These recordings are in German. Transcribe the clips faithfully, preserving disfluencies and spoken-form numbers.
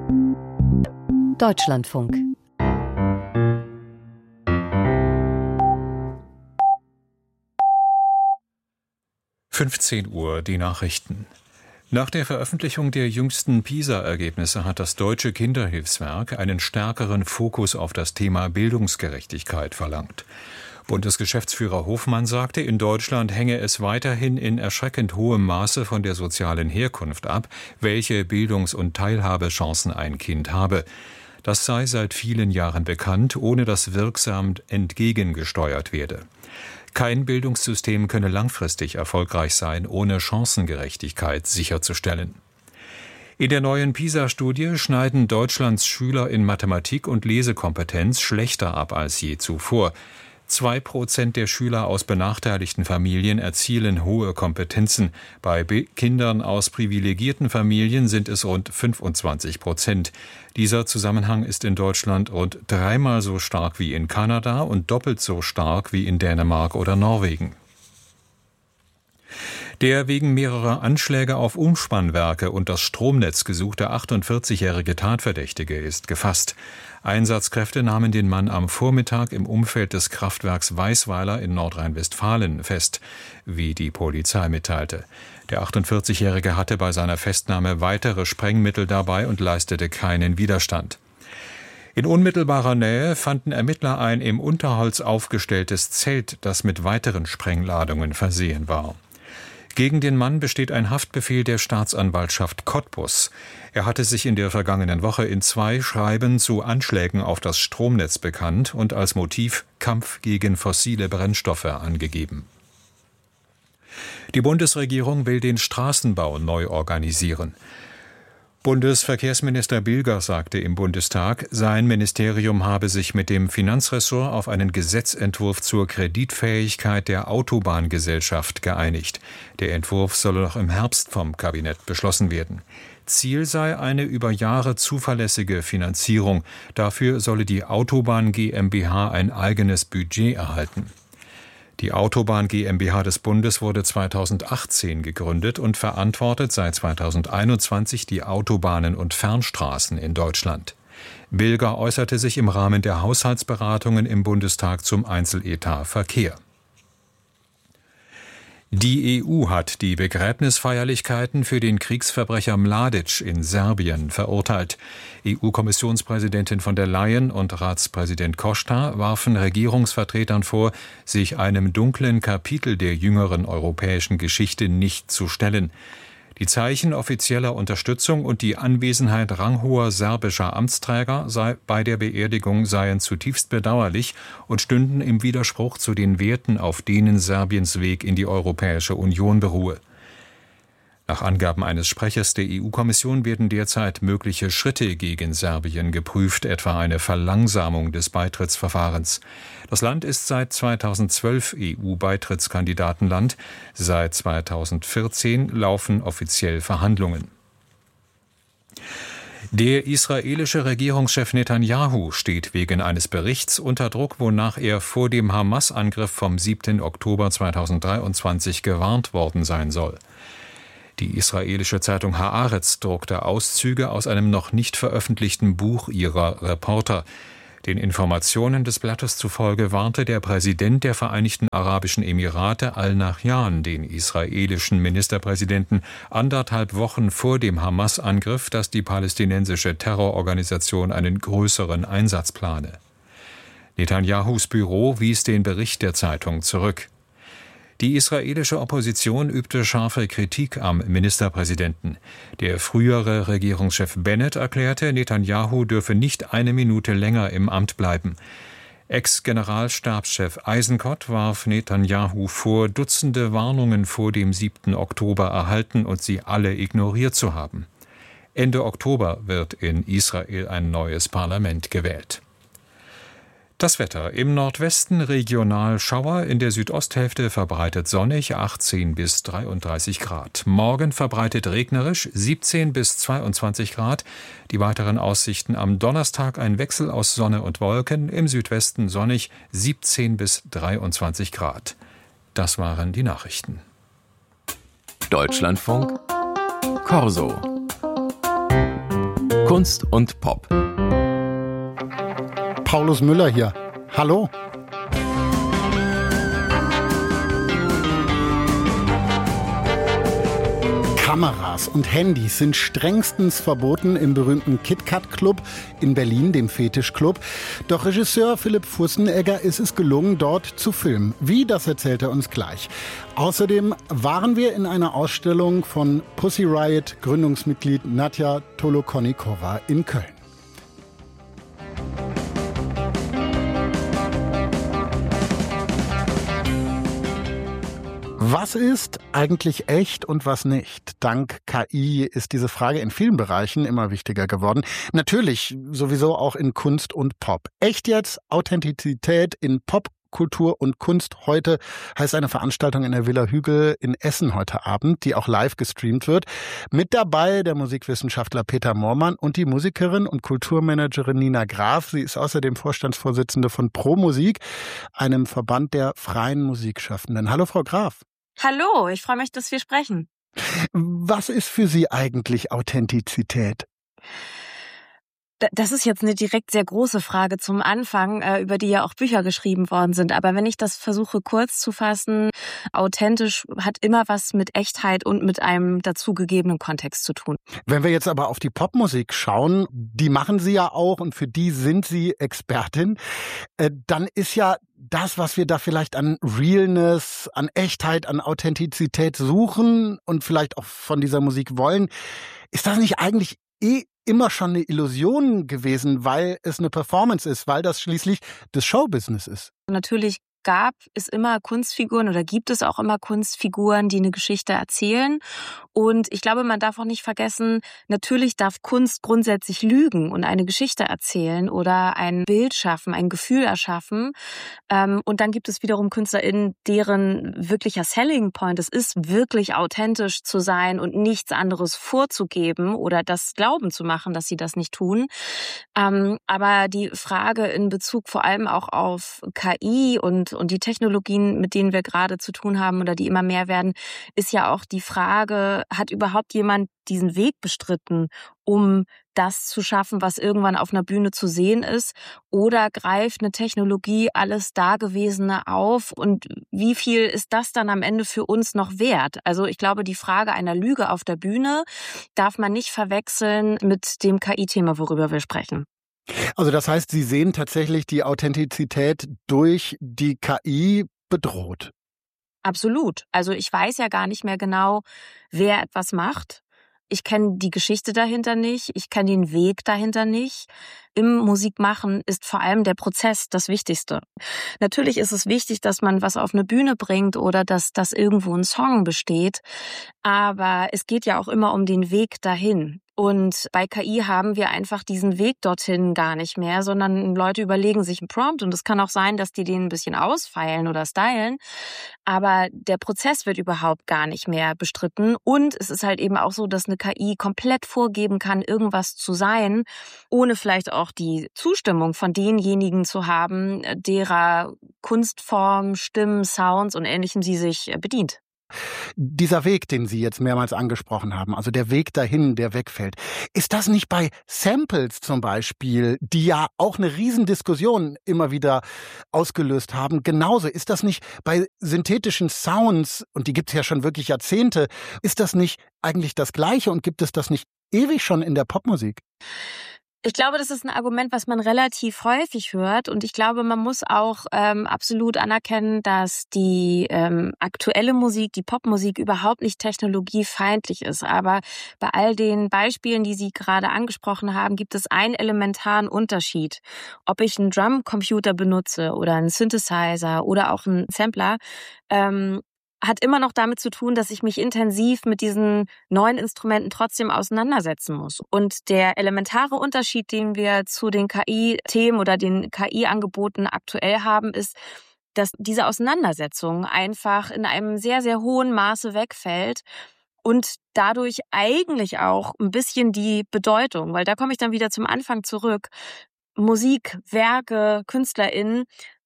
Deutschlandfunk. fünfzehn Uhr, die Nachrichten. Nach der Veröffentlichung der jüngsten PISA-Ergebnisse hat das Deutsche Kinderhilfswerk einen stärkeren Fokus auf das Thema Bildungsgerechtigkeit verlangt. Bundesgeschäftsführer Hofmann sagte, in Deutschland hänge es weiterhin in erschreckend hohem Maße von der sozialen Herkunft ab, welche Bildungs- und Teilhabechancen ein Kind habe. Das sei seit vielen Jahren bekannt, ohne dass wirksam entgegengesteuert werde. Kein Bildungssystem könne langfristig erfolgreich sein, ohne Chancengerechtigkeit sicherzustellen. In der neuen PISA-Studie schneiden Deutschlands Schüler in Mathematik und Lesekompetenz schlechter ab als je zuvor. Zwei Prozent der Schüler aus benachteiligten Familien erzielen hohe Kompetenzen. Bei Be- Kindern aus privilegierten Familien sind es rund fünfundzwanzig Prozent. Dieser Zusammenhang ist in Deutschland rund dreimal so stark wie in Kanada und doppelt so stark wie in Dänemark oder Norwegen. Der wegen mehrerer Anschläge auf Umspannwerke und das Stromnetz gesuchte achtundvierzigjährige Tatverdächtige ist gefasst. Einsatzkräfte nahmen den Mann am Vormittag im Umfeld des Kraftwerks Weisweiler in Nordrhein-Westfalen fest, wie die Polizei mitteilte. Der achtundvierzigjährige hatte bei seiner Festnahme weitere Sprengmittel dabei und leistete keinen Widerstand. In unmittelbarer Nähe fanden Ermittler ein im Unterholz aufgestelltes Zelt, das mit weiteren Sprengladungen versehen war. Gegen den Mann besteht ein Haftbefehl der Staatsanwaltschaft Cottbus. Er hatte sich in der vergangenen Woche in zwei Schreiben zu Anschlägen auf das Stromnetz bekannt und als Motiv Kampf gegen fossile Brennstoffe angegeben. Die Bundesregierung will den Straßenbau neu organisieren. Bundesverkehrsminister Bilger sagte im Bundestag, sein Ministerium habe sich mit dem Finanzressort auf einen Gesetzentwurf zur Kreditfähigkeit der Autobahngesellschaft geeinigt. Der Entwurf solle noch im Herbst vom Kabinett beschlossen werden. Ziel sei eine über Jahre zuverlässige Finanzierung. Dafür solle die Autobahn GmbH ein eigenes Budget erhalten. Die Autobahn GmbH des Bundes wurde zweitausendachtzehn gegründet und verantwortet seit zweitausendeinundzwanzig die Autobahnen und Fernstraßen in Deutschland. Bilger äußerte sich im Rahmen der Haushaltsberatungen im Bundestag zum Einzeletat Verkehr. Die E U hat die Begräbnisfeierlichkeiten für den Kriegsverbrecher Mladic in Serbien verurteilt. E U-Kommissionspräsidentin von der Leyen und Ratspräsident Costa warfen Regierungsvertretern vor, sich einem dunklen Kapitel der jüngeren europäischen Geschichte nicht zu stellen. Die Zeichen offizieller Unterstützung und die Anwesenheit ranghoher serbischer Amtsträger sei bei der Beerdigung seien zutiefst bedauerlich und stünden im Widerspruch zu den Werten, auf denen Serbiens Weg in die Europäische Union beruhe. Nach Angaben eines Sprechers der E U-Kommission werden derzeit mögliche Schritte gegen Serbien geprüft, etwa eine Verlangsamung des Beitrittsverfahrens. Das Land ist seit zweitausendzwölf E U-Beitrittskandidatenland. Seit zweitausendvierzehn laufen offiziell Verhandlungen. Der israelische Regierungschef Netanyahu steht wegen eines Berichts unter Druck, wonach er vor dem Hamas-Angriff vom siebten Oktober zweitausenddreiundzwanzig gewarnt worden sein soll. Die israelische Zeitung Haaretz druckte Auszüge aus einem noch nicht veröffentlichten Buch ihrer Reporter. Den Informationen des Blattes zufolge warnte der Präsident der Vereinigten Arabischen Emirate Al-Nahyan den israelischen Ministerpräsidenten anderthalb Wochen vor dem Hamas-Angriff, dass die palästinensische Terrororganisation einen größeren Einsatz plane. Netanyahus Büro wies den Bericht der Zeitung zurück. Die israelische Opposition übte scharfe Kritik am Ministerpräsidenten. Der frühere Regierungschef Bennett erklärte, Netanyahu dürfe nicht eine Minute länger im Amt bleiben. Ex-Generalstabschef Eisenkot warf Netanyahu vor, Dutzende Warnungen vor dem siebten Oktober erhalten und sie alle ignoriert zu haben. Ende Oktober wird in Israel ein neues Parlament gewählt. Das Wetter: im Nordwesten regional Schauer, in der Südosthälfte verbreitet sonnig, achtzehn bis dreiunddreißig Grad. Morgen verbreitet regnerisch, siebzehn bis zweiundzwanzig Grad. Die weiteren Aussichten: am Donnerstag ein Wechsel aus Sonne und Wolken, im Südwesten sonnig, siebzehn bis dreiundzwanzig Grad. Das waren die Nachrichten. Deutschlandfunk Corso. Kunst und Pop. Paulus Müller hier. Hallo. Kameras und Handys sind strengstens verboten im berühmten KitKat-Club in Berlin, dem Fetisch-Club. Doch Regisseur Philipp Fussenegger ist es gelungen, dort zu filmen. Wie, das erzählt er uns gleich. Außerdem waren wir in einer Ausstellung von Pussy Riot Gründungsmitglied Nadja Tolokonnikova in Köln. Was ist eigentlich echt und was nicht? Dank K I ist diese Frage in vielen Bereichen immer wichtiger geworden. Natürlich sowieso auch in Kunst und Pop. Echt jetzt? Authentizität in Pop, Kultur und Kunst heute heißt eine Veranstaltung in der Villa Hügel in Essen heute Abend, die auch live gestreamt wird. Mit dabei der Musikwissenschaftler Peter Moormann und die Musikerin und Kulturmanagerin Nina Graf. Sie ist außerdem Vorstandsvorsitzende von Pro Musik, einem Verband der freien Musikschaffenden. Hallo, Frau Graf. Hallo, ich freue mich, dass wir sprechen. Was ist für Sie eigentlich Authentizität? Das ist jetzt eine direkt sehr große Frage zum Anfang, über die ja auch Bücher geschrieben worden sind. Aber wenn ich das versuche kurz zu fassen, authentisch hat immer was mit Echtheit und mit einem dazugegebenen Kontext zu tun. Wenn wir jetzt aber auf die Popmusik schauen, die machen Sie ja auch und für die sind Sie Expertin, dann ist ja das, was wir da vielleicht an Realness, an Echtheit, an Authentizität suchen und vielleicht auch von dieser Musik wollen, ist das nicht eigentlich eh immer schon eine Illusion gewesen, weil es eine Performance ist, weil das schließlich das Showbusiness ist? Natürlich gab es immer Kunstfiguren oder gibt es auch immer Kunstfiguren, die eine Geschichte erzählen. Und ich glaube, man darf auch nicht vergessen, natürlich darf Kunst grundsätzlich lügen und eine Geschichte erzählen oder ein Bild schaffen, ein Gefühl erschaffen. Und dann gibt es wiederum KünstlerInnen, deren wirklicher Selling Point es ist, wirklich authentisch zu sein und nichts anderes vorzugeben oder das glauben zu machen, dass sie das nicht tun. Aber die Frage in Bezug vor allem auch auf K I und Und die Technologien, mit denen wir gerade zu tun haben oder die immer mehr werden, ist ja auch die Frage, hat überhaupt jemand diesen Weg bestritten, um das zu schaffen, was irgendwann auf einer Bühne zu sehen ist? Oder greift eine Technologie alles Dagewesene auf? Und wie viel ist das dann am Ende für uns noch wert? Also ich glaube, die Frage einer Lüge auf der Bühne darf man nicht verwechseln mit dem K I-Thema, worüber wir sprechen. Also das heißt, Sie sehen tatsächlich die Authentizität durch die K I bedroht? Absolut. Also ich weiß ja gar nicht mehr genau, wer etwas macht. Ich kenne die Geschichte dahinter nicht, ich kenne den Weg dahinter nicht. Im Musikmachen ist vor allem der Prozess das Wichtigste. Natürlich ist es wichtig, dass man was auf eine Bühne bringt oder dass, dass irgendwo ein Song besteht, aber es geht ja auch immer um den Weg dahin. Und bei K I haben wir einfach diesen Weg dorthin gar nicht mehr, sondern Leute überlegen sich einen Prompt und es kann auch sein, dass die den ein bisschen ausfeilen oder stylen, aber der Prozess wird überhaupt gar nicht mehr bestritten und es ist halt eben auch so, dass eine K I komplett vorgeben kann, irgendwas zu sein, ohne vielleicht auch die Zustimmung von denjenigen zu haben, derer Kunstform, Stimmen, Sounds und Ähnlichem sie sich bedient. Dieser Weg, den Sie jetzt mehrmals angesprochen haben, also der Weg dahin, der wegfällt, ist das nicht bei Samples zum Beispiel, die ja auch eine Riesendiskussion immer wieder ausgelöst haben, genauso? Ist das nicht bei synthetischen Sounds, und die gibt es ja schon wirklich Jahrzehnte, ist das nicht eigentlich das Gleiche und gibt es das nicht ewig schon in der Popmusik? Ich glaube, das ist ein Argument, was man relativ häufig hört. Und ich glaube, man muss auch ähm, absolut anerkennen, dass die ähm, aktuelle Musik, die Popmusik überhaupt nicht technologiefeindlich ist. Aber bei all den Beispielen, die Sie gerade angesprochen haben, gibt es einen elementaren Unterschied. Ob ich einen Drumcomputer benutze oder einen Synthesizer oder auch einen Sampler, ähm, hat immer noch damit zu tun, dass ich mich intensiv mit diesen neuen Instrumenten trotzdem auseinandersetzen muss. Und der elementare Unterschied, den wir zu den K I-Themen oder den K I-Angeboten aktuell haben, ist, dass diese Auseinandersetzung einfach in einem sehr, sehr hohen Maße wegfällt und dadurch eigentlich auch ein bisschen die Bedeutung, weil da komme ich dann wieder zum Anfang zurück, Musik, Werke, KünstlerInnen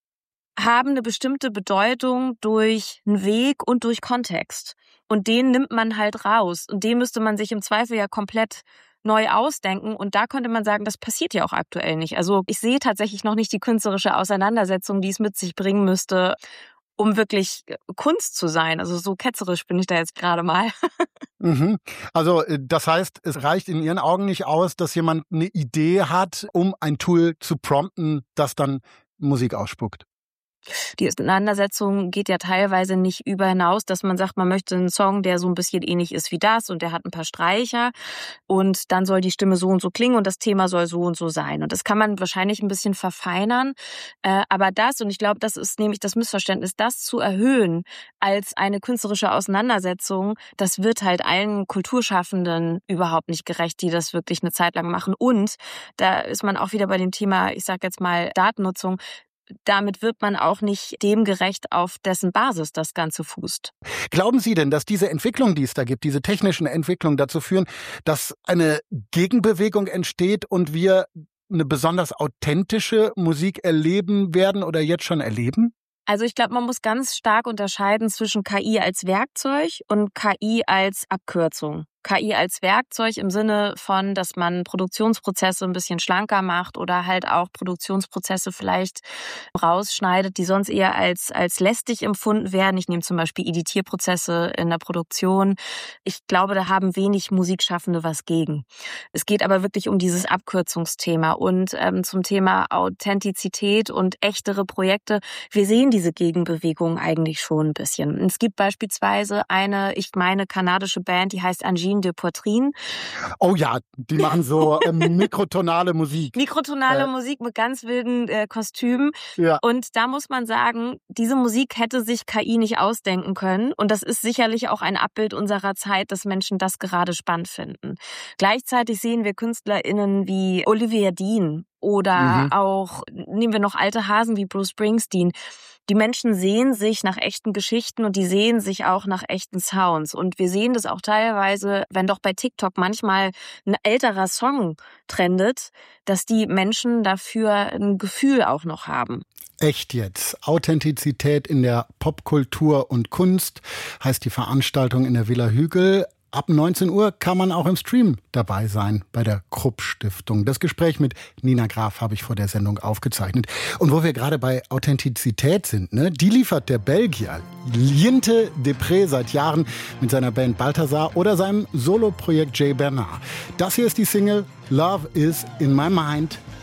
haben eine bestimmte Bedeutung durch einen Weg und durch Kontext. Und den nimmt man halt raus. Und den müsste man sich im Zweifel ja komplett neu ausdenken. Und da könnte man sagen, das passiert ja auch aktuell nicht. Also ich sehe tatsächlich noch nicht die künstlerische Auseinandersetzung, die es mit sich bringen müsste, um wirklich Kunst zu sein. Also so ketzerisch bin ich da jetzt gerade mal. Mhm. Also das heißt, es reicht in Ihren Augen nicht aus, dass jemand eine Idee hat, um ein Tool zu prompten, das dann Musik ausspuckt. Die Auseinandersetzung geht ja teilweise nicht über hinaus, dass man sagt, man möchte einen Song, der so ein bisschen ähnlich ist wie das und der hat ein paar Streicher und dann soll die Stimme so und so klingen und das Thema soll so und so sein. Und das kann man wahrscheinlich ein bisschen verfeinern. Aber das, und ich glaube, das ist nämlich das Missverständnis, das zu erhöhen als eine künstlerische Auseinandersetzung, das wird halt allen Kulturschaffenden überhaupt nicht gerecht, die das wirklich eine Zeit lang machen. Und da ist man auch wieder bei dem Thema, ich sage jetzt mal Datennutzung, damit wird man auch nicht dem gerecht, auf dessen Basis das Ganze fußt. Glauben Sie denn, dass diese Entwicklung, die es da gibt, diese technischen Entwicklungen dazu führen, dass eine Gegenbewegung entsteht und wir eine besonders authentische Musik erleben werden oder jetzt schon erleben? Also ich glaube, man muss ganz stark unterscheiden zwischen K I als Werkzeug und K I als Abkürzung. K I als Werkzeug im Sinne von, dass man Produktionsprozesse ein bisschen schlanker macht oder halt auch Produktionsprozesse vielleicht rausschneidet, die sonst eher als als lästig empfunden werden. Ich nehme zum Beispiel Editierprozesse in der Produktion. Ich glaube, da haben wenig Musikschaffende was gegen. Es geht aber wirklich um dieses Abkürzungsthema und ähm, zum Thema Authentizität und echtere Projekte. Wir sehen diese Gegenbewegung eigentlich schon ein bisschen. Es gibt beispielsweise eine, ich meine, kanadische Band, die heißt Angine de Poitrine. Oh ja, die machen so ähm, mikrotonale Musik. Mikrotonale äh. Musik mit ganz wilden äh, Kostümen. Ja. Und da muss man sagen, diese Musik hätte sich K I nicht ausdenken können. Und das ist sicherlich auch ein Abbild unserer Zeit, dass Menschen das gerade spannend finden. Gleichzeitig sehen wir KünstlerInnen wie Olivia Dean oder mhm. auch, nehmen wir noch alte Hasen wie Bruce Springsteen. Die Menschen sehen sich nach echten Geschichten und die sehen sich auch nach echten Sounds. Und wir sehen das auch teilweise, wenn doch bei TikTok manchmal ein älterer Song trendet, dass die Menschen dafür ein Gefühl auch noch haben. Echt jetzt. Authentizität in der Popkultur und Kunst heißt die Veranstaltung in der Villa Hügel. Ab neunzehn Uhr kann man auch im Stream dabei sein bei der Krupp Stiftung. Das Gespräch mit Nina Graf habe ich vor der Sendung aufgezeichnet. Und wo wir gerade bei Authentizität sind, ne, die liefert der Belgier Jinte Depré seit Jahren mit seiner Band Balthasar oder seinem Soloprojekt Jay Bernard. Das hier ist die Single Love is in my mind.